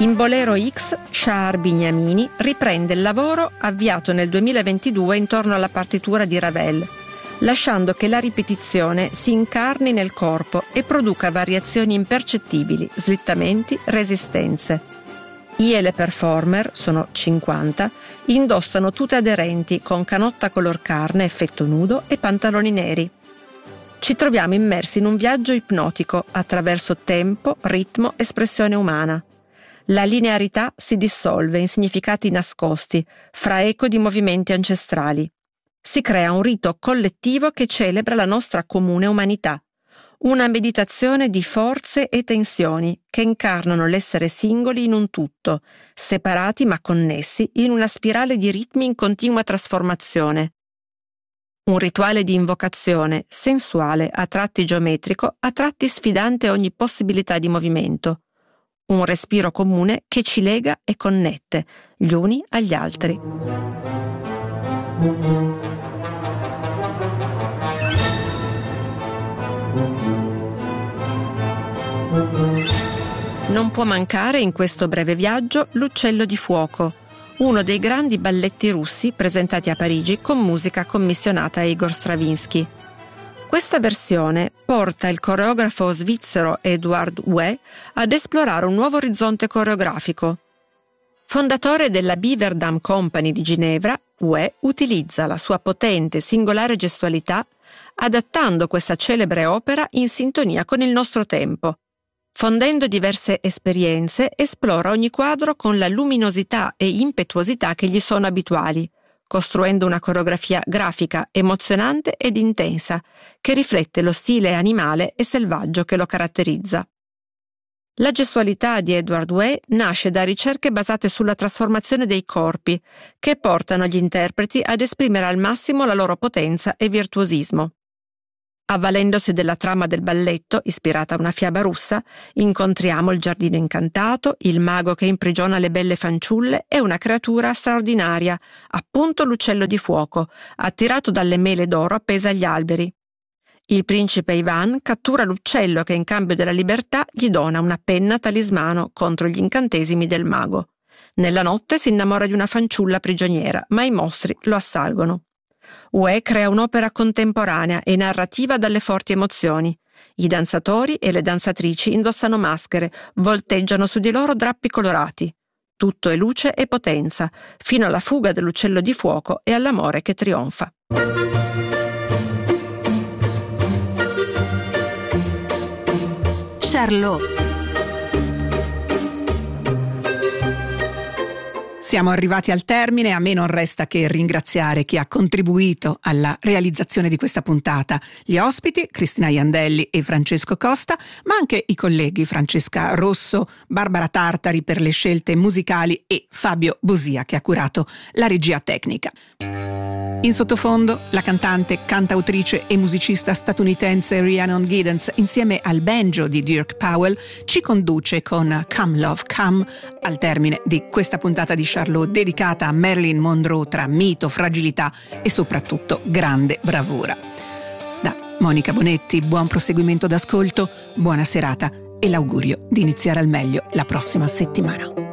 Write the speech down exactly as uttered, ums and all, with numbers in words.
In Bolero X, Shahar Bignamini riprende il lavoro avviato nel duemilaventidue intorno alla partitura di Ravel, lasciando che la ripetizione si incarni nel corpo e produca variazioni impercettibili, slittamenti, resistenze. I e le performer, sono cinquanta, indossano tute aderenti con canotta color carne, effetto nudo e pantaloni neri. Ci troviamo immersi in un viaggio ipnotico attraverso tempo, ritmo, espressione umana. La linearità si dissolve in significati nascosti, fra eco di movimenti ancestrali. Si crea un rito collettivo che celebra la nostra comune umanità. Una meditazione di forze e tensioni che incarnano l'essere singoli in un tutto, separati ma connessi in una spirale di ritmi in continua trasformazione. Un rituale di invocazione sensuale, a tratti geometrico, a tratti sfidante ogni possibilità di movimento. Un respiro comune che ci lega e connette gli uni agli altri. Non può mancare in questo breve viaggio l'Uccello di fuoco, uno dei grandi balletti russi presentati a Parigi con musica commissionata a Igor Stravinsky. Questa versione porta il coreografo svizzero Edward Hue ad esplorare un nuovo orizzonte coreografico. Fondatore della Beaver Dam Company di Ginevra, Hue utilizza la sua potente e singolare gestualità adattando questa celebre opera in sintonia con il nostro tempo. Fondendo diverse esperienze, esplora ogni quadro con la luminosità e impetuosità che gli sono abituali, costruendo una coreografia grafica, emozionante ed intensa, che riflette lo stile animale e selvaggio che lo caratterizza. La gestualità di Edward Hue nasce da ricerche basate sulla trasformazione dei corpi, che portano gli interpreti ad esprimere al massimo la loro potenza e virtuosismo. Avvalendosi della trama del balletto, ispirata a una fiaba russa, incontriamo il giardino incantato, il mago che imprigiona le belle fanciulle e una creatura straordinaria, appunto l'uccello di fuoco, attirato dalle mele d'oro appese agli alberi. Il principe Ivan cattura l'uccello che in cambio della libertà gli dona una penna talismano contro gli incantesimi del mago. Nella notte si innamora di una fanciulla prigioniera, ma i mostri lo assalgono. Hue crea un'opera contemporanea e narrativa dalle forti emozioni. I danzatori e le danzatrici indossano maschere, volteggiano su di loro drappi colorati. Tutto è luce e potenza, fino alla fuga dell'uccello di fuoco e all'amore che trionfa. Charlot. Siamo arrivati al termine, a me non resta che ringraziare chi ha contribuito alla realizzazione di questa puntata, gli ospiti Cristina Iandelli e Francesco Costa, ma anche i colleghi Francesca Rosso, Barbara Tartari per le scelte musicali e Fabio Bosia che ha curato la regia tecnica. In sottofondo la cantante, cantautrice e musicista statunitense Rhiannon Giddens insieme al banjo di Dirk Powell ci conduce con Come Love Come al termine di questa puntata di Charlot dedicata a Marilyn Monroe tra mito, fragilità e soprattutto grande bravura. Da Monica Bonetti, buon proseguimento d'ascolto, buona serata e l'augurio di iniziare al meglio la prossima settimana.